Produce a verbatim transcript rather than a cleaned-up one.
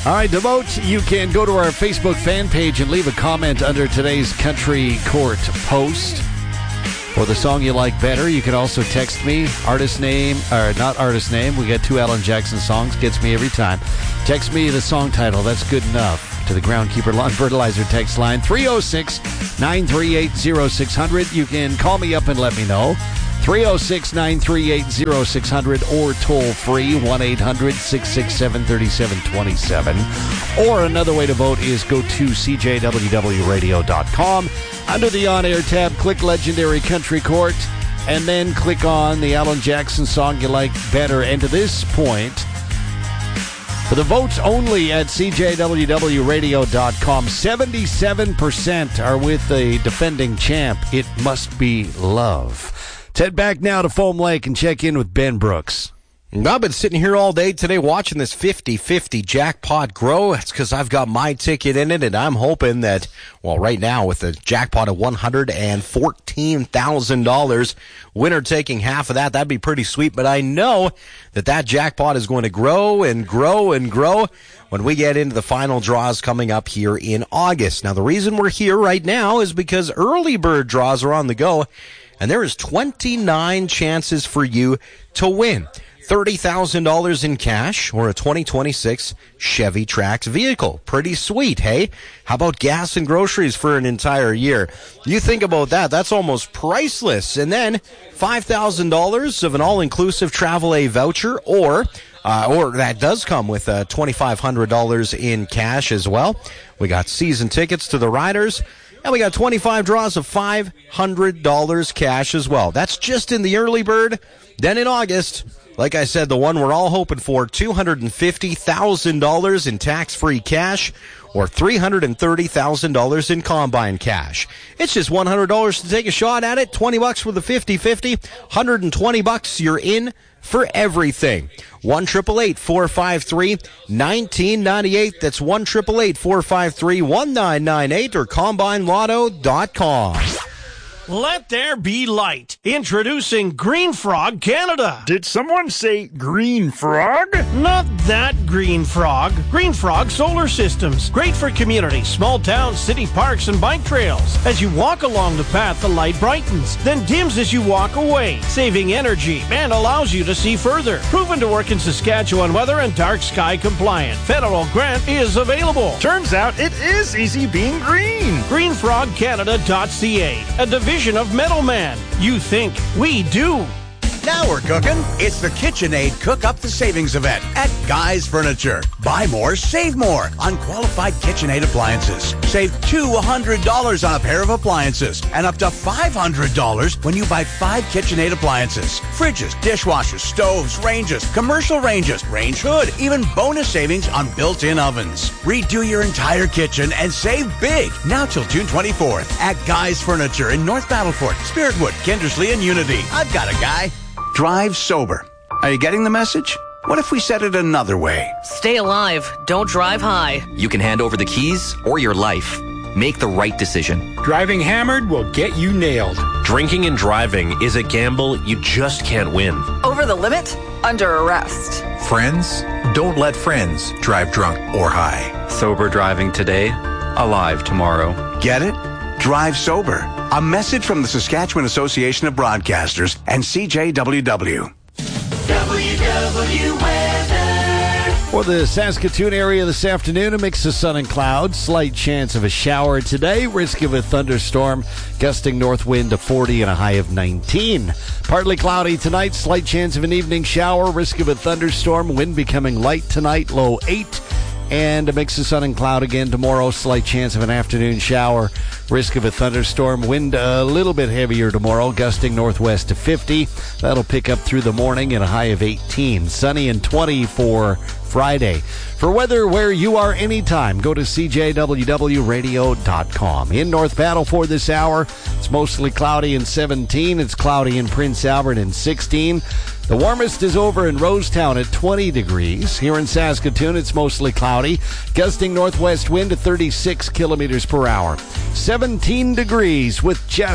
All right, to vote, you can go to our Facebook fan page and leave a comment under today's Country Court post. For the song you like better, you can also text me, artist name, or not artist name, we got two Alan Jackson songs, gets me every time. Text me the song title, that's good enough, to the Groundkeeper Lawn Fertilizer text line, three oh six, nine three eight, oh six hundred. You can call me up and let me know, three oh six, nine three eight, oh six hundred, or toll free, one eight hundred, six six seven, three seven two seven. Or another way to vote is go to c j w w radio dot com. Under the on-air tab, click Legendary Country Court, and then click on the Alan Jackson song you like better. And to this point, for the votes only at c j w w radio dot com, seventy-seven percent are with the defending champ, It Must Be Love. Let's head back now to Foam Lake and check in with Ben Brooks. I've been sitting here all day today watching this fifty-fifty jackpot grow. It's because I've got my ticket in it, and I'm hoping that, well, right now with the jackpot of one hundred fourteen thousand dollars, winner taking half of that, that'd be pretty sweet. But I know that that jackpot is going to grow and grow and grow when we get into the final draws coming up here in August. Now, the reason we're here right now is because early bird draws are on the go, and there is twenty-nine chances for you to win thirty thousand dollars in cash or a twenty twenty-six Chevy Trax vehicle. Pretty sweet, hey? How about gas and groceries for an entire year? You think about that, that's almost priceless. And then five thousand dollars of an all-inclusive Travel A voucher, or uh, or that does come with uh, twenty-five hundred dollars in cash as well. We got season tickets to the Riders, and we got twenty-five draws of five hundred dollars cash as well. That's just in the early bird. Then in August, like I said, the one we're all hoping for, two hundred fifty thousand dollars in tax-free cash or three hundred thirty thousand dollars in combine cash. It's just one hundred dollars to take a shot at it, twenty bucks for the fifty-fifty, one hundred twenty bucks, you're in for everything. one eight eight eight, four five three, one nine nine eight. That's one eight eight eight, four five three, one nine nine eight or combine lotto dot com. Let there be light. Introducing Green Frog Canada. Did someone say Green Frog? Not that Green Frog. Green Frog Solar Systems. Great for communities, small towns, city parks, and bike trails. As you walk along the path, the light brightens, then dims as you walk away, saving energy and allows you to see further. Proven to work in Saskatchewan weather and dark sky compliant. Federal grant is available. Turns out it is easy being green. green frog canada dot c a, a division of Metal Man. You think, we do. Now we're cooking. It's the KitchenAid Cook Up the Savings event at Guy's Furniture. Buy more, save more on qualified KitchenAid appliances. Save two hundred dollars on a pair of appliances and up to five hundred dollars when you buy five KitchenAid appliances. Fridges, dishwashers, stoves, ranges, commercial ranges, range hood, even bonus savings on built-in ovens. Redo your entire kitchen and save big now till June twenty-fourth at Guy's Furniture in North Battleford, Spiritwood, Kindersley, and Unity. I've got a guy. Drive sober. Are you getting the message? What if we said it another way? Stay alive. Don't drive high. You can hand over the keys or your life. Make the right decision. Driving hammered will get you nailed. Drinking and driving is a gamble you just can't win. Over the limit? Under arrest. Friends? Don't let friends drive drunk or high. Sober driving today, alive tomorrow. Get it? Drive sober. A message from the Saskatchewan Association of Broadcasters and C J W W. W W weather. For the Saskatoon area this afternoon, a mix of sun and clouds. Slight chance of a shower today. Risk of a thunderstorm. Gusting north wind to forty and a high of nineteen. Partly cloudy tonight. Slight chance of an evening shower. Risk of a thunderstorm. Wind becoming light tonight. Low eight. And a mix of sun and cloud again tomorrow. Slight chance of an afternoon shower. Risk of a thunderstorm. Wind a little bit heavier tomorrow. Gusting northwest to fifty. That'll pick up through the morning at a high of eighteen. Sunny and twenty for Friday. For weather where you are anytime, go to c j w w radio dot com. In North Battleford this hour, it's mostly cloudy and seventeen. It's cloudy in Prince Albert and sixteen. The warmest is over in Rosetown at twenty degrees. Here in Saskatoon, it's mostly cloudy. Gusting northwest wind at thirty-six kilometers per hour. seventeen degrees with just